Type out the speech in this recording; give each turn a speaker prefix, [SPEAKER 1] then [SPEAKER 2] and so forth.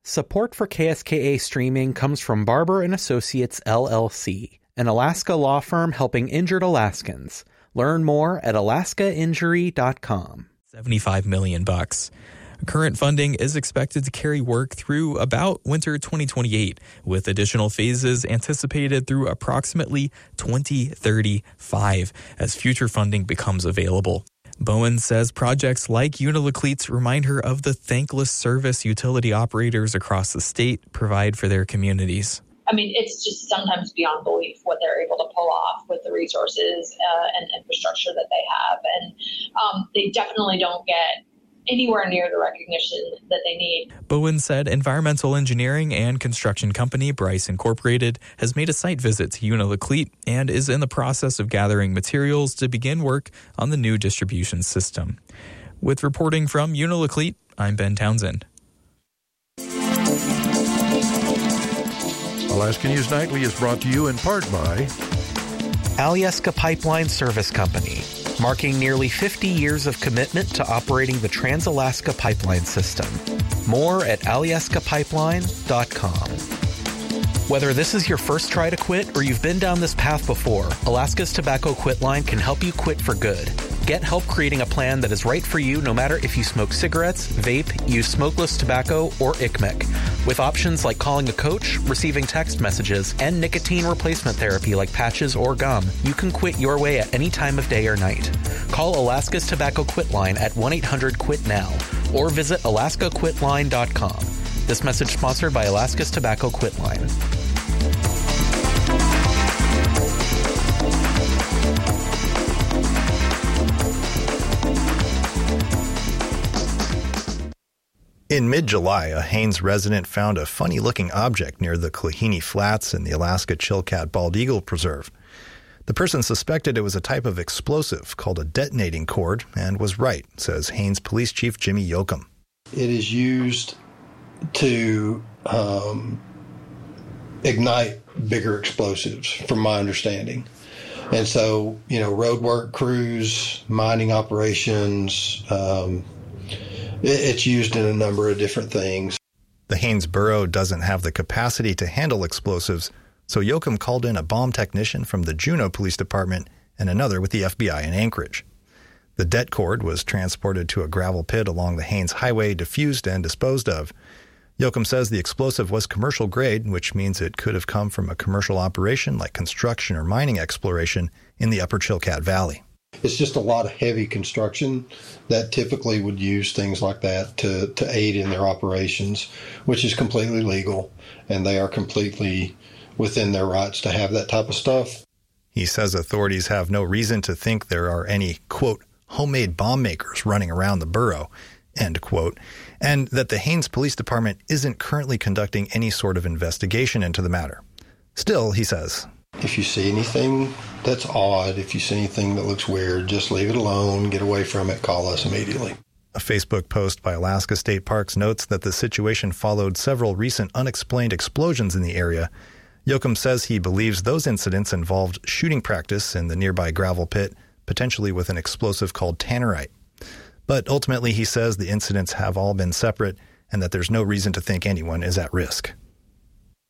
[SPEAKER 1] Support for KSKA streaming comes from Barber & Associates, LLC, an Alaska law firm helping injured Alaskans. Learn more at alaskainjury.com.
[SPEAKER 2] $75 million. Current funding is expected to carry work through about winter 2028, with additional phases anticipated through approximately 2035 as future funding becomes available. Bowen says projects like Unalakleet's remind her of the thankless service utility operators across the state provide for their communities.
[SPEAKER 3] I mean, it's just sometimes beyond belief what they're able to pull off with the resources and infrastructure that they have. And they definitely don't get anywhere near the recognition that they need.
[SPEAKER 2] Bowen said environmental engineering and construction company Bryce Incorporated has made a site visit to Unalakleet and is in the process of gathering materials to begin work on the new distribution system. With reporting from Unalakleet, I'm Ben Townsend.
[SPEAKER 4] Alaska News Nightly is brought to you in part by
[SPEAKER 1] Alyeska Pipeline Service Company, marking nearly 50 years of commitment to operating the Trans-Alaska Pipeline System. More at alyeskapipeline.com. Whether this is your first try to quit or you've been down this path before, Alaska's Tobacco Quit Line can help you quit for good. Get help creating a plan that is right for you no matter if you smoke cigarettes, vape, use smokeless tobacco, or ICMIC. With options like calling a coach, receiving text messages, and nicotine replacement therapy like patches or gum, you can quit your way at any time of day or night. Call Alaska's Tobacco Quit Line at 1-800-QUIT-NOW or visit alaskaquitline.com. This message sponsored by Alaska's Tobacco Quit Line.
[SPEAKER 5] In mid-July, a Haines resident found a funny-looking object near the Klahini Flats in the Alaska Chilkat Bald Eagle Preserve. The person suspected it was a type of explosive called a detonating cord and was right, says Haines Police Chief Jimmy Yoakum.
[SPEAKER 6] It is used to ignite bigger explosives, from my understanding. And so, road work crews, mining operations, it's used in a number of different things.
[SPEAKER 5] The Haines Borough doesn't have the capacity to handle explosives, so Yoakum called in a bomb technician from the Juneau Police Department and another with the FBI in Anchorage. The det cord was transported to a gravel pit along the Haines Highway, diffused and disposed of. Yoakum says the explosive was commercial grade, which means it could have come from a commercial operation like construction or mining exploration in the Upper Chilkat Valley.
[SPEAKER 6] It's just a lot of heavy construction that typically would use things like that to aid in their operations, which is completely legal, and they are completely within their rights to have that type of stuff.
[SPEAKER 5] He says authorities have no reason to think there are any, quote, homemade bomb makers running around the borough, end quote, and that the Haines Police Department isn't currently conducting any sort of investigation into the matter. Still, he says,
[SPEAKER 6] if you see anything that's odd, if you see anything that looks weird, just leave it alone, get away from it, call us immediately.
[SPEAKER 5] A Facebook post by Alaska State Parks notes that the situation followed several recent unexplained explosions in the area. Yoakum says he believes those incidents involved shooting practice in the nearby gravel pit, potentially with an explosive called tannerite. But ultimately, he says the incidents have all been separate and that there's no reason to think anyone is at risk.